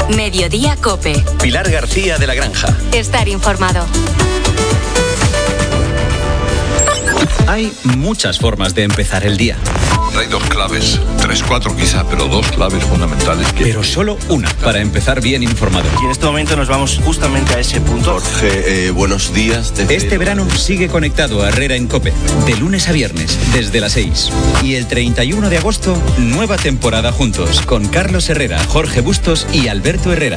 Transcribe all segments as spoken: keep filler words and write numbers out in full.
Mediodía COPE. Pilar García de la Granja. Estar informado. Hay muchas formas de empezar el día. Hay dos claves, tres, cuatro quizá, pero dos claves fundamentales. Que... Pero solo una para empezar bien informado. Y en este momento nos vamos justamente a ese punto. Jorge, eh, buenos días. Desde... Este verano sigue conectado a Herrera en COPE, de lunes a viernes, desde las seis. Y el treinta y uno de agosto, nueva temporada juntos, con Carlos Herrera, Jorge Bustos y Alberto Herrera.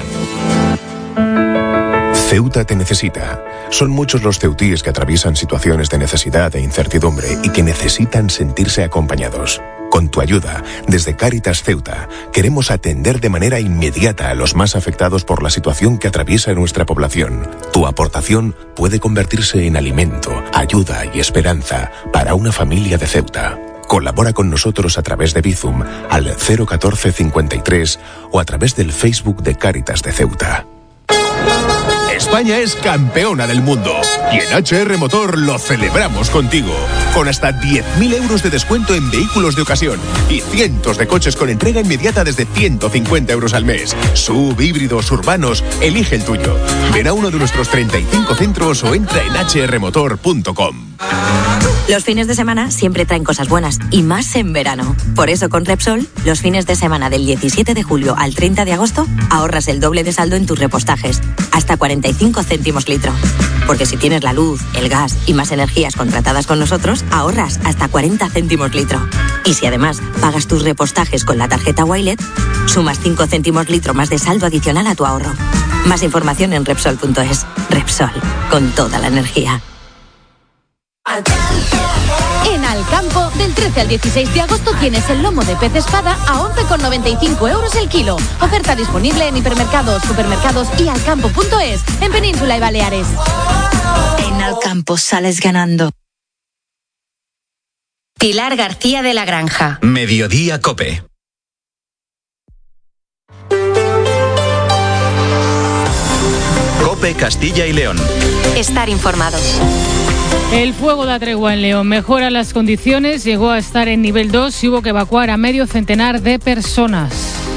Ceuta te necesita. Son muchos los ceutíes que atraviesan situaciones de necesidad e incertidumbre y que necesitan sentirse acompañados. Con tu ayuda, desde Cáritas Ceuta, queremos atender de manera inmediata a los más afectados por la situación que atraviesa nuestra población. Tu aportación puede convertirse en alimento, ayuda y esperanza para una familia de Ceuta. Colabora con nosotros a través de Bizum al cero catorce cincuenta y tres o a través del Facebook de Cáritas de Ceuta. España es campeona del mundo y en H R Motor lo celebramos contigo. Con hasta diez mil euros de descuento en vehículos de ocasión y cientos de coches con entrega inmediata desde ciento cincuenta euros al mes. Sub, híbridos, urbanos, elige el tuyo. Ven a uno de nuestros treinta y cinco centros o entra en h r motor punto com. Los fines de semana siempre traen cosas buenas y más en verano. Por eso con Repsol, los fines de semana del diecisiete de julio al treinta de agosto ahorras el doble de saldo en tus repostajes, hasta cuarenta y cinco céntimos litro. Porque si tienes la luz, el gas y más energías contratadas con nosotros, ahorras hasta cuarenta céntimos litro. Y si además pagas tus repostajes con la tarjeta Wilet, sumas cinco céntimos litro más de saldo adicional a tu ahorro. Más información en Repsol punto es. Repsol, con toda la energía. En Alcampo, del trece al dieciséis de agosto tienes el lomo de pez espada a once con noventa y cinco euros el kilo. Oferta disponible en hipermercados, supermercados y alcampo punto es, en Península y Baleares. En Alcampo sales ganando. Pilar García de la Granja. Mediodía COPE. COPE Castilla y León. Estar informado. El fuego da tregua en León, mejora las condiciones, llegó a estar en nivel dos y hubo que evacuar a medio centenar de personas.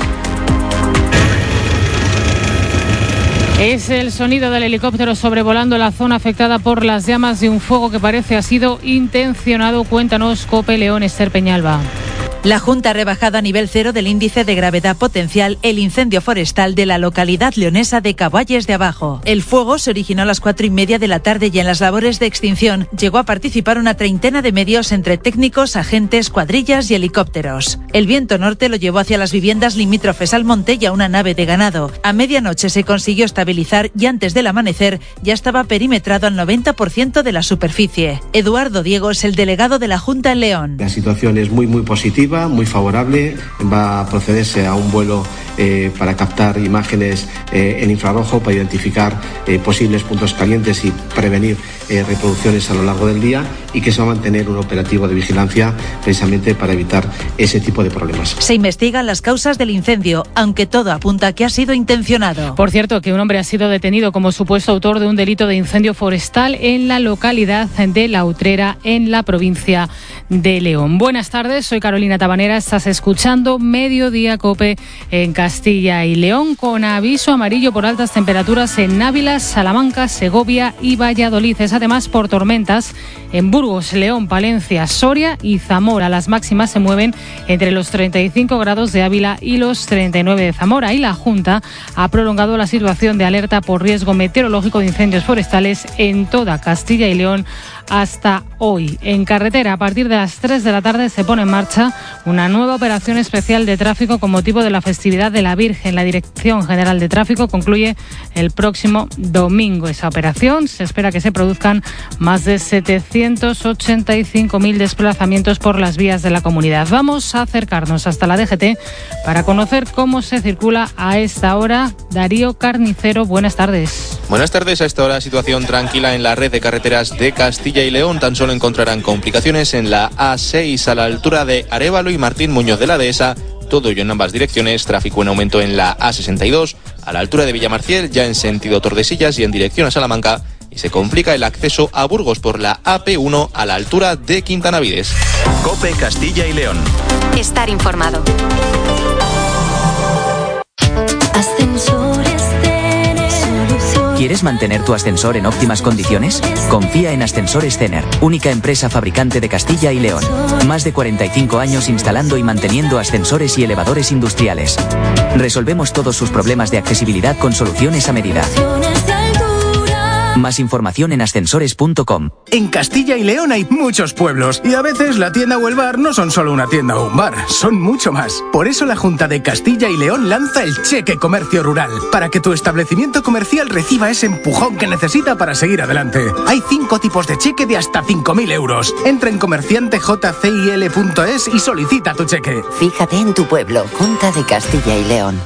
Es el sonido del helicóptero sobrevolando la zona afectada por las llamas de un fuego que parece ha sido intencionado. Cuéntanos, COPE León, Esther Peñalba. La Junta ha rebajado a nivel cero del índice de gravedad potencial el incendio forestal de la localidad leonesa de Caballes de Abajo. El fuego se originó a las cuatro y media de la tarde y en las labores de extinción llegó a participar una treintena de medios entre técnicos, agentes, cuadrillas y helicópteros. El viento norte lo llevó hacia las viviendas limítrofes al monte y a una nave de ganado. A medianoche se consiguió estabilizar y antes del amanecer ya estaba perimetrado al noventa por ciento de la superficie. Eduardo Diego es el delegado de la Junta en León. La situación es muy muy positiva, muy favorable. Va a procederse a un vuelo eh, para captar imágenes eh, en infrarrojo para identificar eh, posibles puntos calientes y prevenir eh, reproducciones a lo largo del día, y que se va a mantener un operativo de vigilancia precisamente para evitar ese tipo de problemas. Se investigan las causas del incendio, aunque todo apunta a que ha sido intencionado. Por cierto, que un hombre ha sido detenido como supuesto autor de un delito de incendio forestal en la localidad de La Utrera, en la provincia de León. Buenas tardes, soy Carolina Tabanera, estás escuchando Mediodía COPE en Castilla y León, con aviso amarillo por altas temperaturas en Ávila, Salamanca, Segovia y Valladolid. Es además por tormentas en Burgos, León, Palencia, Soria y Zamora. Las máximas se mueven entre los treinta y cinco grados de Ávila y los treinta y nueve de Zamora, y la Junta ha prolongado la situación de alerta por riesgo meteorológico de incendios forestales en toda Castilla y León hasta hoy. En carretera, a partir de las tres de la tarde se pone en marcha una nueva operación especial de tráfico con motivo de la festividad de la Virgen. La Dirección General de Tráfico concluye el próximo domingo esa operación. Se espera que se produzcan más de setecientos ochenta y cinco mil desplazamientos por las vías de la comunidad. Vamos a acercarnos hasta la D G T para conocer cómo se circula a esta hora. Darío Carnicero, buenas tardes. Buenas tardes. A esta hora, situación tranquila en la red de carreteras de Castilla y León. Tan solo encontrarán complicaciones en la A seis a la altura de Arévalo y Martín Muñoz de la Dehesa. Todo ello en ambas direcciones. Tráfico en aumento en la A sesenta y dos a la altura de Villamarciel, ya en sentido Tordesillas y en dirección a Salamanca. Y se complica el acceso a Burgos por la A P uno a la altura de Quintanavides. COPE Castilla y León. Estar informado. Ascensor. ¿Quieres mantener tu ascensor en óptimas condiciones? Confía en Ascensores Cener, única empresa fabricante de Castilla y León. Más de cuarenta y cinco años instalando y manteniendo ascensores y elevadores industriales. Resolvemos todos sus problemas de accesibilidad con soluciones a medida. Más información en ascensores punto com. En Castilla y León hay muchos pueblos y a veces la tienda o el bar no son solo una tienda o un bar, son mucho más. Por eso la Junta de Castilla y León lanza el Cheque Comercio Rural, para que tu establecimiento comercial reciba ese empujón que necesita para seguir adelante. Hay cinco tipos de cheque de hasta cinco mil euros. Entra en comerciante j c i l punto es y solicita tu cheque. Fíjate en tu pueblo, Junta de Castilla y León.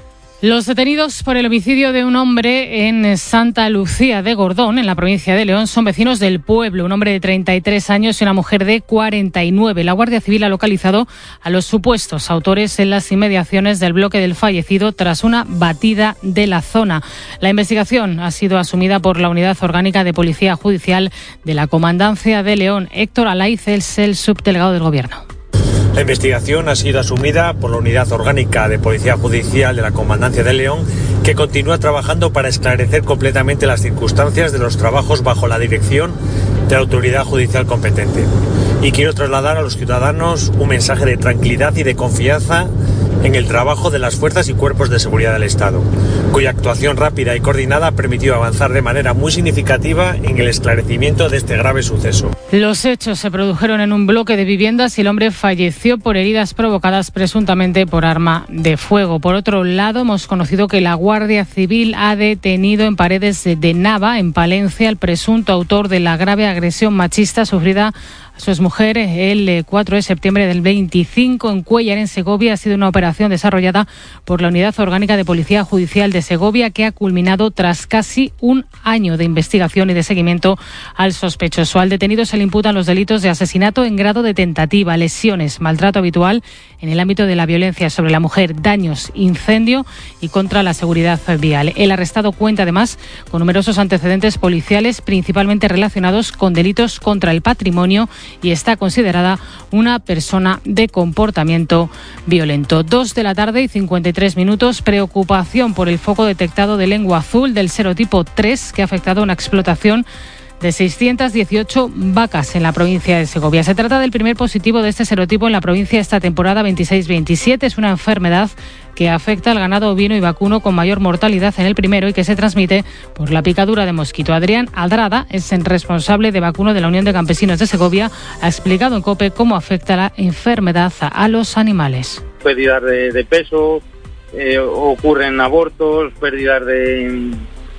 Los detenidos por el homicidio de un hombre en Santa Lucía de Gordón, en la provincia de León, son vecinos del pueblo. Un hombre de treinta y tres años y una mujer de cuarenta y nueve. La Guardia Civil ha localizado a los supuestos autores en las inmediaciones del bloque del fallecido tras una batida de la zona. La investigación ha sido asumida por la Unidad Orgánica de Policía Judicial de la Comandancia de León. Héctor Alaiz es el subdelegado del Gobierno. La investigación ha sido asumida por la Unidad Orgánica de Policía Judicial de la Comandancia de León, que continúa trabajando para esclarecer completamente las circunstancias de los trabajos bajo la dirección de la autoridad judicial competente. Y quiero trasladar a los ciudadanos un mensaje de tranquilidad y de confianza en el trabajo de las fuerzas y cuerpos de seguridad del Estado, cuya actuación rápida y coordinada ha permitido avanzar de manera muy significativa en el esclarecimiento de este grave suceso. Los hechos se produjeron en un bloque de viviendas y el hombre falleció por heridas provocadas presuntamente por arma de fuego. Por otro lado, hemos conocido que la Guardia Civil ha detenido en Paredes de Nava, en Palencia, al presunto autor de la grave agresión machista sufrida a su exmujer el cuatro de septiembre del veinticinco en Cuéllar, en Segovia. Ha sido una operación desarrollada por la Unidad Orgánica de Policía Judicial de Segovia, que ha culminado tras casi un año de investigación y de seguimiento al sospechoso. Al detenido se le imputan los delitos de asesinato en grado de tentativa, lesiones, maltrato habitual en el ámbito de la violencia sobre la mujer, daños, incendio y contra la seguridad vial. El arrestado cuenta además con numerosos antecedentes policiales, principalmente relacionados con delitos contra el patrimonio, y está considerada una persona de comportamiento violento. Dos de la tarde y cincuenta y tres minutos. Preocupación por el foco detectado de lengua azul del serotipo tres, que ha afectado a una explotación de seiscientas dieciocho vacas en la provincia de Segovia. Se trata del primer positivo de este serotipo en la provincia esta temporada veintiséis veintisiete. Es una enfermedad que afecta al ganado ovino y vacuno con mayor mortalidad en el primero y que se transmite por la picadura de mosquito. Adrián Aldrada es el responsable de vacuno de la Unión de Campesinos de Segovia. Ha explicado en COPE cómo afecta la enfermedad a los animales. Pérdidas de, de peso, eh, ocurren abortos, pérdidas de...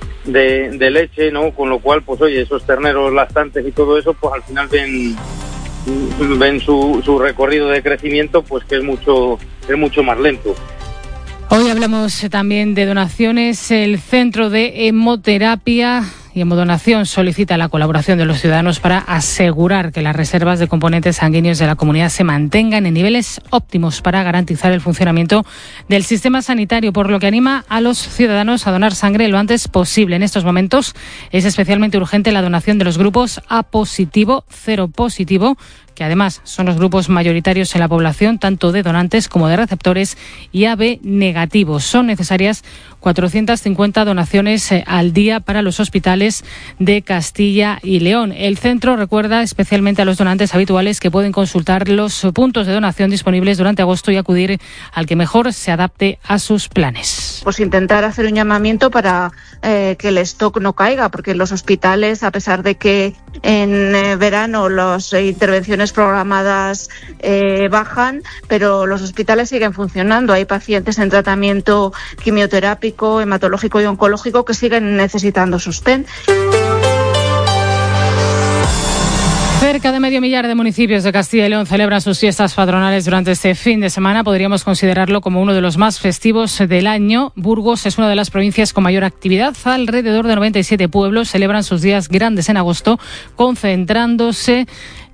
De, de leche, ¿no? Con lo cual, pues oye, esos terneros lactantes y todo eso, pues al final ven ven su, su recorrido de crecimiento, pues que es mucho es mucho más lento. Hoy hablamos también de donaciones. El Centro de Hemoterapia y Hemodonación solicita la colaboración de los ciudadanos para asegurar que las reservas de componentes sanguíneos de la comunidad se mantengan en niveles óptimos para garantizar el funcionamiento del sistema sanitario, por lo que anima a los ciudadanos a donar sangre lo antes posible. En estos momentos es especialmente urgente la donación de los grupos A positivo, cero positivo, que además son los grupos mayoritarios en la población, tanto de donantes como de receptores, y A B negativos. Son necesarias cuatrocientas cincuenta donaciones al día para los hospitales de Castilla y León. El centro recuerda especialmente a los donantes habituales que pueden consultar los puntos de donación disponibles durante agosto y acudir al que mejor se adapte a sus planes. Pues intentar hacer un llamamiento para eh, que el stock no caiga, porque en los hospitales, a pesar de que en eh, verano las eh, intervenciones programadas eh, bajan, pero los hospitales siguen funcionando. Hay pacientes en tratamiento quimioterápico, hematológico y oncológico que siguen necesitando sostén. Cerca de medio millar de municipios de Castilla y León celebran sus fiestas patronales durante este fin de semana. Podríamos considerarlo como uno de los más festivos del año. Burgos es una de las provincias con mayor actividad. Alrededor de noventa y siete pueblos celebran sus días grandes en agosto, concentrándose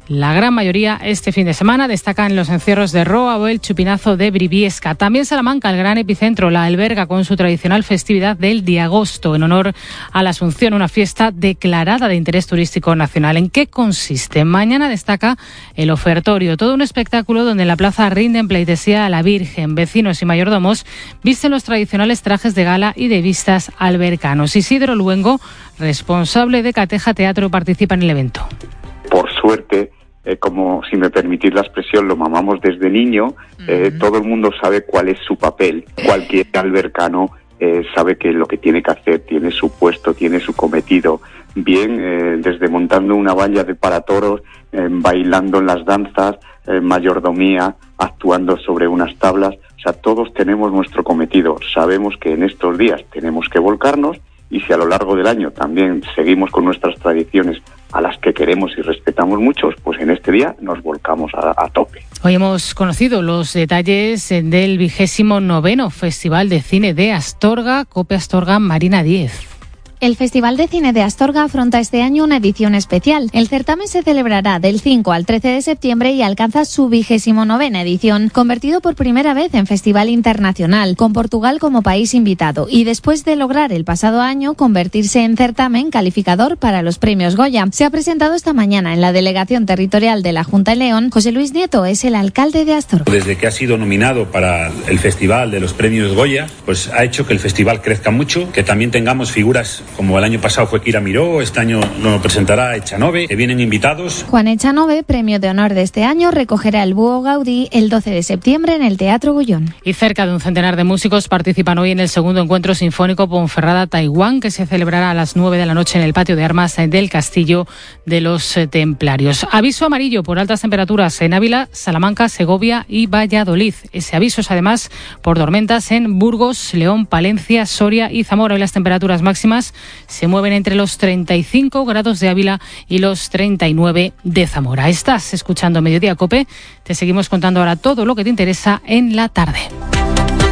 la gran mayoría este fin de semana. Destacan los encierros de Roa o el Chupinazo de Briviesca. También Salamanca, el gran epicentro, la alberga con su tradicional festividad del Diagosto, en honor a la Asunción, una fiesta declarada de interés turístico nacional. ¿En qué consiste? Mañana destaca el ofertorio, todo un espectáculo donde en la plaza rinden pleitesía a la Virgen. Vecinos y mayordomos visten los tradicionales trajes de gala y de vistas albercanos. Isidro Luengo, responsable de Cateja Teatro, participa en el evento. Por suerte, eh, como si me permitís la expresión, lo mamamos desde niño, eh, uh-huh. Todo el mundo sabe cuál es su papel. Cualquier albercano eh, sabe que lo que tiene que hacer, tiene su puesto, tiene su cometido. Bien, eh, desde montando una valla de para toros, eh, bailando en las danzas, eh, mayordomía, actuando sobre unas tablas. O sea, todos tenemos nuestro cometido. Sabemos que en estos días tenemos que volcarnos, y si a lo largo del año también seguimos con nuestras tradiciones a las que queremos y respetamos muchos, pues en este día nos volcamos a, a tope. Hoy hemos conocido los detalles del vigésimo noveno Festival de Cine de Astorga, Cope Astorga, Marina Díez. El Festival de Cine de Astorga afronta este año una edición especial. El certamen se celebrará del cinco al trece de septiembre y alcanza su vigésimo novena edición, convertido por primera vez en festival internacional, con Portugal como país invitado, y después de lograr el pasado año convertirse en certamen calificador para los premios Goya. Se ha presentado esta mañana en la delegación territorial de la Junta de León. José Luis Nieto es el alcalde de Astorga. Desde que ha sido nominado para el festival de los premios Goya, pues ha hecho que el festival crezca mucho, que también tengamos figuras como el año pasado fue Kira Miró, este año lo presentará Echanove, que vienen invitados. Juan Echanove, premio de honor de este año, recogerá el Búho Gaudí el doce de septiembre en el Teatro Gullón. Y cerca de un centenar de músicos participan hoy en el segundo encuentro sinfónico Ponferrada-Taiwán, que se celebrará a las nueve de la noche en el patio de armas del Castillo de los Templarios. Aviso amarillo por altas temperaturas en Ávila, Salamanca, Segovia y Valladolid. Ese aviso es además por tormentas en Burgos, León, Palencia, Soria y Zamora. Hoy las temperaturas máximas se mueven entre los treinta y cinco grados de Ávila y los treinta y nueve de Zamora. Estás escuchando Mediodía Cope. Te seguimos contando ahora todo lo que te interesa en la tarde.